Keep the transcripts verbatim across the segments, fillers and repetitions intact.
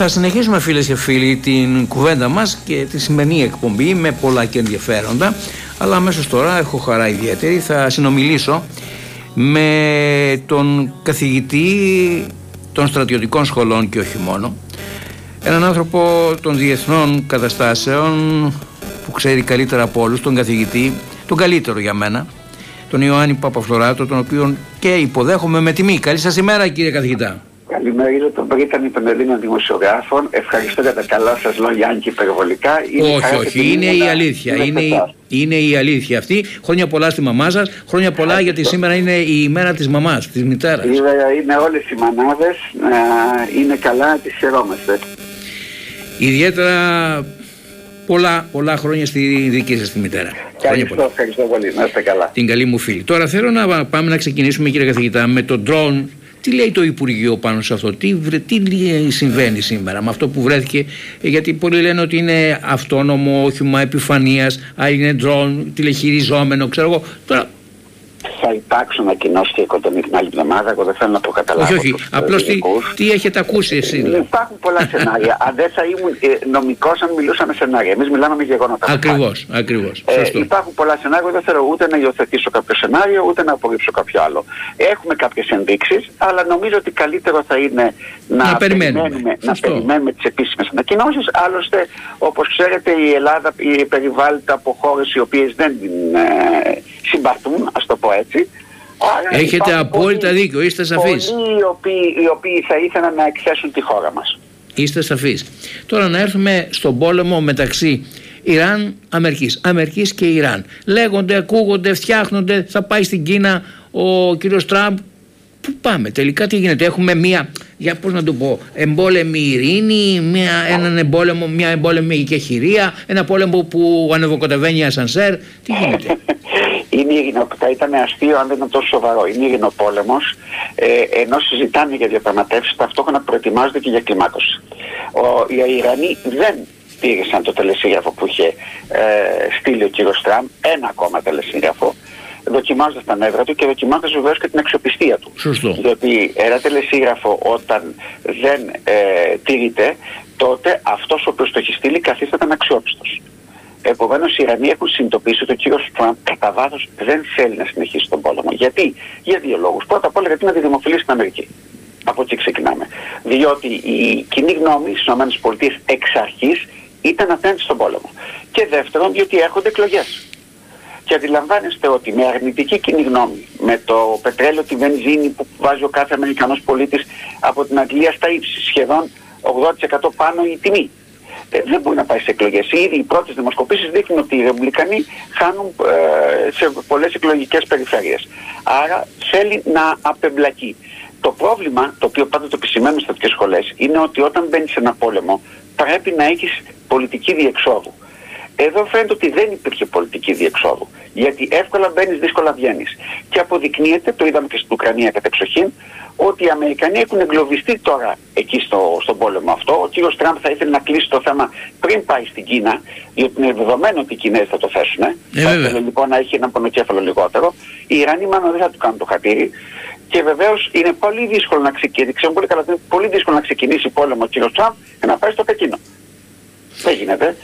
Θα συνεχίσουμε, φίλες και φίλοι, την κουβέντα μας και τη σημερινή εκπομπή με πολλά και ενδιαφέροντα, αλλά αμέσως τώρα έχω χαρά ιδιαίτερη. Θα συνομιλήσω με τον καθηγητή των στρατιωτικών σχολών και όχι μόνο, έναν άνθρωπο των διεθνών καταστάσεων που ξέρει καλύτερα από όλους, τον καθηγητή, τον καλύτερο για μένα, τον Ιωάννη Παπαφλωράτο, τον οποίον και υποδέχομαι με τιμή. Καλή σας ημέρα, κύριε καθηγητά. Καλημέρα, είναι τον Πρίτανη των Ελλήνων δημοσιογράφων. Ευχαριστώ για τα καλά σας λόγια, αν και υπερβολικά. Είναι όχι, όχι, είναι η αλήθεια. Είναι η, είναι η αλήθεια αυτή. Χρόνια πολλά στη μαμά σας. Χρόνια πολλά, γιατί σήμερα είναι η ημέρα της μαμάς, της μητέρας. Είναι, είναι όλες οι μανάδες. Είναι καλά, τις χαιρόμαστε. Ιδιαίτερα πολλά, πολλά χρόνια στη δική σας τη μητέρα. Ευχαριστώ, ευχαριστώ πολύ. Να είστε καλά. Την καλή μου φίλη. Τώρα θέλω να πάμε να ξεκινήσουμε, κύριε καθηγητά, με το drone. Τι λέει το Υπουργείο πάνω σε αυτό, τι, τι συμβαίνει σήμερα με αυτό που βρέθηκε, γιατί πολλοί λένε ότι είναι αυτόνομο όχημα επιφανείας, άλλοι είναι drone, τηλεχειριζόμενο, ξέρω εγώ. Τώρα... Θα υπάρξουν ανακοινώσεις και οικοδομή την άλλη εβδομάδα. Εγώ δεν θέλω να προκαταλάβω. Όχι, όχι. Απλώς τι, τι έχετε ακούσει εσείς? Υπάρχουν πολλά σενάρια. Αν δεν θα ήμουν ε, νομικός, αν μιλούσαμε σενάρια. Εμείς μιλάμε με γεγονότα. Ακριβώς, ακριβώς. Ε, υπάρχουν πολλά σενάρια. Δεν θέλω ούτε να υιοθετήσω κάποιο σενάριο, ούτε να απορρίψω κάποιο άλλο. Έχουμε κάποιες ενδείξεις, αλλά νομίζω ότι καλύτερο θα είναι να, να περιμένουμε, περιμένουμε, να περιμένουμε τις επίσημες ανακοινώσεις. Άλλωστε, όπως ξέρετε, η Ελλάδα περιβάλλεται από χώρες οι οποίες δεν την ε, συμπαθούν, ας το πω έτσι. Άρα έχετε απόλυτα πολλοί, δίκιο, είστε σαφείς. Πολλοί οι οποίοι, οι οποίοι θα ήθελαν να εκθέσουν τη χώρα μας. Είστε σαφείς. Τώρα να έρθουμε στον πόλεμο μεταξύ Ιράν, Αμερικής. Αμερικής και Ιράν. Λέγονται, ακούγονται, φτιάχνονται, θα πάει στην Κίνα ο κύριος Τραμπ. Πού πάμε τελικά, τι γίνεται? Έχουμε μία, για πώς να το πω, εμπόλεμη ειρήνη, μία, έναν εμπόλεμο, μια εμπόλεμη οικεχηρία, ένα πόλεμο που ανεβοκατεβαίνει ασανσέρ. Τι γίνεται? Είναι ειρηνο, θα ήταν αστείο αν δεν ήταν τόσο σοβαρό. Είναι ειρηνοπόλεμος, ε, ενώ συζητάνε για διαπραγματεύσεις, ταυτόχρονα προετοιμάζονται και για κλιμάκωση. Ο, οι Ιρανοί δεν τήρησαν το τελεσίγραφο που είχε ε, στείλει ο κύριος Τραμπ, ένα ακόμα τελεσίγραφο, δοκιμάζοντας τα νεύρα του και δοκιμάζοντας βεβαίως και την αξιοπιστία του. Σωστό. Διότι ένα τελεσίγραφο όταν δεν ε, τηρείται, τότε αυτός ο οποίος το έχει στείλει καθίσταται αναξιόπιστος. Επομένως, οι Ιρανοί έχουν συνειδητοποιήσει ότι ο κύριος Τραμπ κατά βάθος δεν θέλει να συνεχίσει τον πόλεμο. Γιατί? Για δύο λόγους. Πρώτα απ' όλα, γιατί είναι αντιδημοφιλής στην Αμερική. Από εκεί ξεκινάμε. Διότι η κοινή γνώμη στις ΗΠΑ εξ αρχής ήταν απέναντι στον πόλεμο. Και δεύτερον, διότι έρχονται εκλογές. Και αντιλαμβάνεστε ότι με αρνητική κοινή γνώμη, με το πετρέλαιο, τη βενζίνη που βάζει ο κάθε Αμερικανός πολίτης από την Αγγλία στα ύψη, σχεδόν ογδόντα τοις εκατό πάνω η τιμή. Ε, δεν μπορεί να πάει σε εκλογές. Ήδη οι πρώτες δημοσκοπήσεις δείχνουν ότι οι Ρεπουμπλικανοί χάνουν ε, σε πολλές εκλογικές περιφέρειες. Άρα θέλει να απεμπλακεί. Το πρόβλημα, το οποίο πάντα το επισημαίνουν στις στρατιωτικές σχολές, είναι ότι όταν μπαίνεις σε ένα πόλεμο πρέπει να έχεις πολιτική διεξόδου. Εδώ φαίνεται ότι δεν υπήρχε πολιτική διεξόδου. Γιατί εύκολα μπαίνεις, δύσκολα βγαίνεις. Και αποδεικνύεται, το είδαμε και στην Ουκρανία κατεξοχήν, ότι οι Αμερικανοί έχουν εγκλωβιστεί τώρα εκεί στο, στον πόλεμο αυτό. Ο κύριος Τραμπ θα ήθελε να κλείσει το θέμα πριν πάει στην Κίνα, διότι είναι δεδομένο ότι οι Κινέζοι θα το θέσουν. Ε, θα ήθελε λοιπόν να έχει ένα πονοκέφαλο λιγότερο. Οι Ιρανοί μάλλον δεν θα του κάνουν το χατήρι. Και βεβαίως είναι πολύ δύσκολο να ξεκινήσει, ξέρουμε πολύ καλά, είναι πολύ δύσκολο να ξεκινήσει πόλεμο ο κύριος Τραμπ και να πάει στο Πεκίνο. Δεν γίνεται.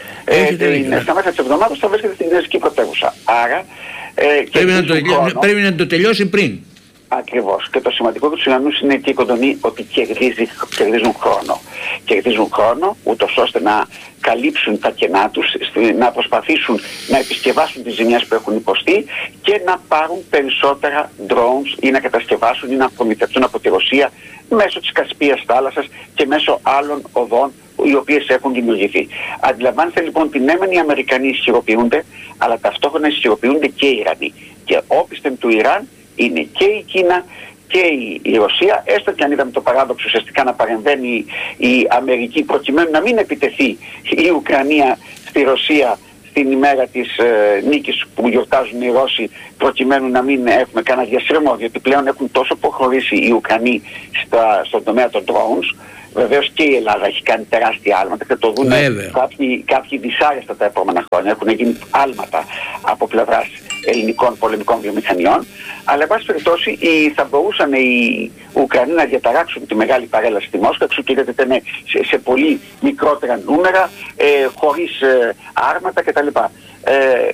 Ε, στα μέσα της εβδομάδας θα βρίσκεται στην Κινέζικη πρωτεύουσα. Άρα ε, πρέπει, να το, χρόνο, πρέπει να το τελειώσει πριν. Ακριβώς. Και το σημαντικό του Ιρανούς είναι και η κοντονή ότι κερδίζει, κερδίζουν χρόνο. Κερδίζουν χρόνο ούτως ώστε να καλύψουν τα κενά τους, να προσπαθήσουν να επισκευάσουν τις ζημιές που έχουν υποστεί και να πάρουν περισσότερα drones ή να κατασκευάσουν ή να προμηθευτούν από τη Ρωσία μέσω της Κασπίας θάλασσας και μέσω άλλων οδών οι οποίες έχουν δημιουργηθεί. Αντιλαμβάνεστε λοιπόν ότι ναι μεν οι Αμερικανοί ισχυροποιούνται, αλλά ταυτόχρονα ισχυροποιούνται και οι Ιρανοί. Και όπισθεν του Ιράν είναι και η Κίνα και η, η Ρωσία, έστω και αν είδαμε το παράδοξο ουσιαστικά να παρεμβαίνει η, η Αμερική προκειμένου να μην επιτεθεί η Ουκρανία στη Ρωσία στην ημέρα της ε, νίκης που γιορτάζουν οι Ρώσοι, προκειμένου να μην έχουμε κανένα διασύρμο, διότι πλέον έχουν τόσο προχωρήσει οι Ουκρανοί στα, στον τομέα των drones. Βεβαίως και η Ελλάδα έχει κάνει τεράστια άλματα και το δουν κάποιοι, κάποιοι δυσάρεστα τα επόμενα χρόνια. Έχουν γίνει άλματα από πλευράς ελληνικών πολεμικών βιομηχανιών, αλλά εν πάση περιπτώσει θα μπορούσαν οι Ουκρανοί να διαταράξουν τη μεγάλη παρέλαση στη Μόσχα, εξού και είδατε ναι, σε, σε πολύ μικρότερα νούμερα, ε, χωρίς ε, άρματα κτλ. Ε,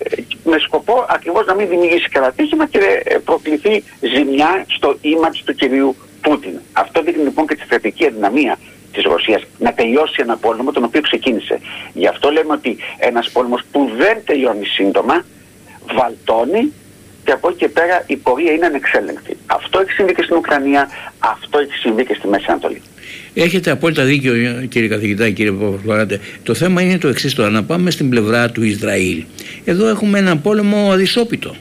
με σκοπό ακριβώς να μην δημιουργήσει κατατύχημα και ε, προκληθεί ζημιά στο image του κυρίου Πούτιν. Αυτό δείχνει λοιπόν και τη στρατηγική αδυναμία της Ρωσίας να τελειώσει ένα πόλεμο τον οποίο ξεκίνησε. Γι' αυτό λέμε ότι ένας πόλεμος που δεν τελειώνει σύντομα βαλτώνει και από εκεί και πέρα η πορεία είναι ανεξέλεγκτη. Αυτό έχει συμβεί και στην Ουκρανία, αυτό έχει συμβεί και στη Μέση Ανατολή. Έχετε απόλυτα δίκιο, κύριε καθηγητά, κύριε Παπαδοπουλάτη. Το θέμα είναι το εξής τώρα, να πάμε στην πλευρά του Ισραήλ. Εδώ έχουμε έναν πόλεμο αδυσόπιτο.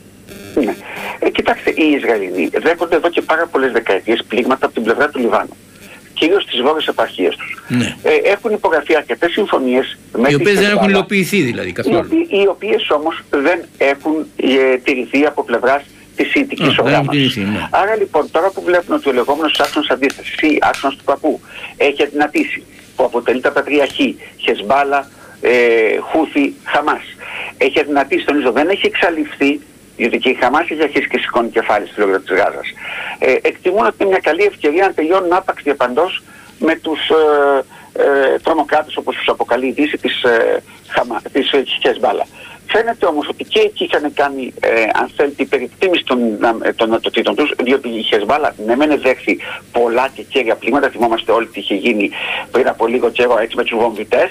Ναι. Ε, κοιτάξτε, οι Ισραηλοί δέχονται εδώ και πάρα πολλές δεκαετίες πλήγματα από την πλευρά του Λιβάνου. Κυρίως στις βόρειες επαρχίες τους. Ναι. Ε, έχουν υπογραφεί αρκετές συμφωνίες με οι οποίες δεν έχουν υλοποιηθεί δηλαδή καθόλου. Οι, οι οποίες όμως δεν έχουν ε, τηρηθεί από πλευράς της ηθικής οργάνωσης. Ναι. Άρα λοιπόν τώρα που βλέπουν ότι ο λεγόμενος άξονας αντίστασης ή άξονας του παππού έχει αδυνατήσει, που αποτελεί τα πατριαρχή, Χεσμπάλα, ε, Χούθι, Χαμάς, έχει αδυνατήσει, τονίζω, δεν έχει εξαλειφθεί, διότι και η Χαμάς έχει αρχίσει και σηκώνει κεφάλι στη λόγια της Γάζας. Ε, εκτιμούν ότι είναι μια καλή ευκαιρία να τελειώνουν άπαξ διαπαντός με τους ε, ε, τρομοκράτες, όπως τους αποκαλεί η Δύση, της, ε, της Χεσμπάλα. Φαίνεται όμως ότι και εκεί είχαν κάνει, ε, αν θέλετε, υπερεκτίμηση των, των νοτοτήτων τους, διότι η Χεσμπάλα ναι μεν δέχθη πολλά και κέρια πλήγματα, θυμόμαστε όλοι τι είχε γίνει πριν από λίγο καιρό έτσι με τους βομβιτές,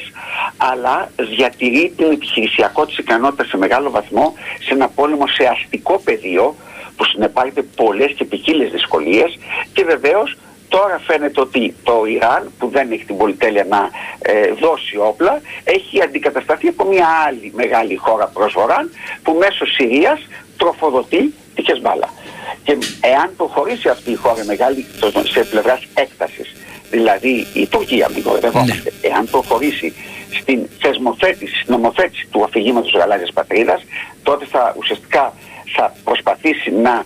αλλά διατηρεί την επιχειρησιακό της ικανότητα σε μεγάλο βαθμό σε ένα πόλεμο σε αστικό πεδίο που συνεπάγεται πολλές και ποικίλες δυσκολίες και βεβαίως τώρα φαίνεται ότι το Ιράν, που δεν έχει την πολυτέλεια να ε, δώσει όπλα, έχει αντικατασταθεί από μια άλλη μεγάλη χώρα προς βορρά, που μέσω Συρίας τροφοδοτεί τη Χεσμπάλα. Και εάν προχωρήσει αυτή η χώρα μεγάλη σε πλευράς έκτασης, δηλαδή η Τουρκία, μην κοροϊδευόμαστε, ναι. εάν προχωρήσει στην θεσμοθέτηση, στην νομοθέτηση του αφηγήματος γαλάζιας πατρίδας, τότε θα ουσιαστικά θα προσπαθήσει να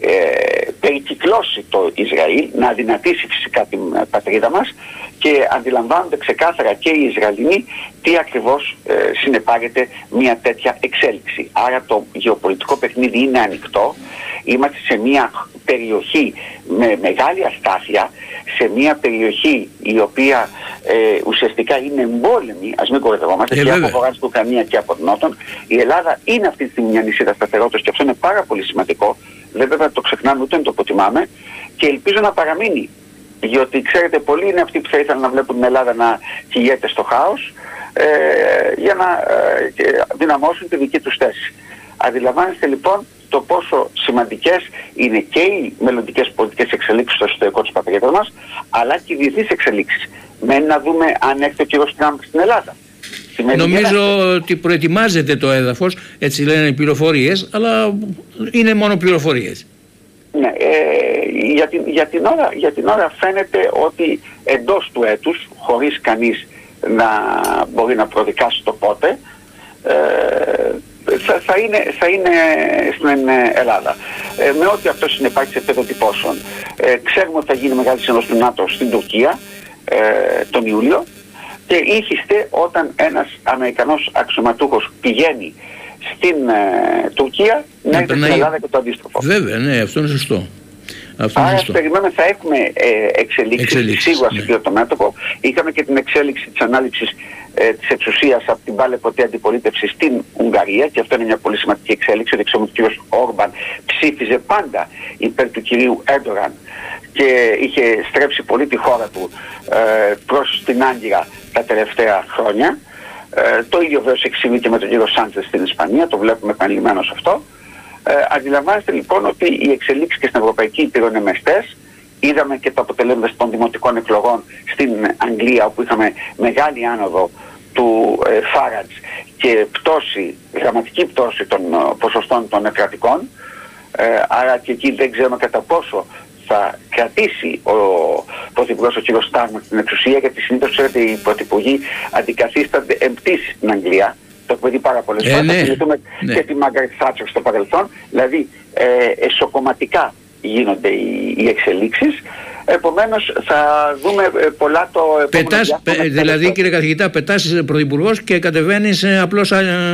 Ε, περικυκλώσει το Ισραήλ, να αδυνατήσει φυσικά την πατρίδα μας και αντιλαμβάνονται ξεκάθαρα και οι Ισραηλινοί τι ακριβώς ε, συνεπάγεται μια τέτοια εξέλιξη. Άρα το γεωπολιτικό παιχνίδι είναι ανοιχτό, είμαστε σε μια περιοχή με μεγάλη αστάθεια, σε μια περιοχή η οποία ε, ουσιαστικά είναι εμπόλεμη, ας μην κοροϊδευόμαστε, ε, και από βορρά στην Ουκρανία και από την Νότον. Η Ελλάδα είναι αυτή τη στιγμή μια νησίδα σταθερότητας και αυτό είναι πάρα πολύ σημαντικό. Δεν πρέπει να το ξεχνάμε ούτε να το αποτιμάμε και ελπίζω να παραμείνει. Διότι ξέρετε, πολλοί είναι αυτοί που θα ήθελαν να βλέπουν την Ελλάδα να κυλιέται στο χάος ε, για να ε, δυναμώσουν τη δική τους θέση. Αντιλαμβάνεστε λοιπόν το πόσο σημαντικές είναι και οι μελλοντικές πολιτικές εξελίξεις στο εσωτερικό της πατρίδας μας, αλλά και οι διεθνείς εξελίξεις. Μένει να δούμε αν έρθει ο κύριος Τραμπ στην Ελλάδα. Νομίζω ότι προετοιμάζεται το έδαφος, έτσι λένε οι πληροφορίες, αλλά είναι μόνο πληροφορίες. Ναι, ε, για, την, για, την ώρα, για την ώρα φαίνεται ότι εντός του έτους, χωρίς κανείς να μπορεί να προδικάσει το πότε, ε, θα, θα, είναι, θα είναι στην Ελλάδα. Ε, με ό,τι αυτό συνεπάγει σε επίπεδο τυπώσεων. Ε, ξέρουμε ότι θα γίνει μεγάλη σύνοδος του ΝΑΤΟ στην Τουρκία ε, τον Ιούλιο. Και ήθιστε όταν ένας Αμερικανός αξιωματούχος πηγαίνει στην ε, Τουρκία να είναι στην Ελλάδα και το αντίστροφο. Βέβαια, ναι, αυτό είναι σωστό. Αυτό Άρα είναι σωστό. περιμένουμε θα έχουμε ε, εξελίξεις, εξελίξεις σίγουρα ναι. σε αυτό το μέτωπο. Είχαμε και την εξέλιξη της ανάληψης ε, της εξουσίας από την πάλε ποτέ αντιπολίτευση στην Ουγγαρία και αυτό είναι μια πολύ σημαντική εξέλιξη. ότι ξέρουμε ότι ο κ. Όρμπαν ψήφιζε πάντα υπέρ του κυρίου Έρντογαν και είχε στρέψει πολύ τη χώρα του ε, προς την Άγκυρα τα τελευταία χρόνια. Ε, το ίδιο βέβαια έχει συμβεί και με τον κύριο Σάντσες στην Ισπανία, το βλέπουμε επανειλημμένως αυτό. Ε, αντιλαμβάνεστε λοιπόν ότι οι εξελίξεις και στην Ευρωπαϊκή Ήπειρο είναι μεστές. Είδαμε και τα αποτελέσματα των δημοτικών εκλογών στην Αγγλία, όπου είχαμε μεγάλη άνοδο του ε, Φάρατζ και πτώση, δραματική πτώση των ε, ποσοστών των κρατικών. Ε, άρα και εκεί δεν ξέρουμε κατά πόσο θα κρατήσει ο πρωθυπουργός ο κ. Στάρμερ στην εξουσία, γιατί συνήθως ξέρετε οι πρωθυπουργοί αντικαθίστανται εμπτήσεις στην Αγγλία. Το έχουμε δει πάρα πολλές φορές. Ε, ναι, θα θυμηθούμε ναι. και τη Μάργαρετ Θάτσερ στο παρελθόν. Δηλαδή ε, εσωκομματικά γίνονται οι, οι εξελίξεις. Επομένως θα δούμε ε, πολλά το επόμενο πετάς, διάστημα. Πε, δηλαδή κύριε καθηγητά, πετάς πρωθυπουργός και κατεβαίνεις ε, απλώς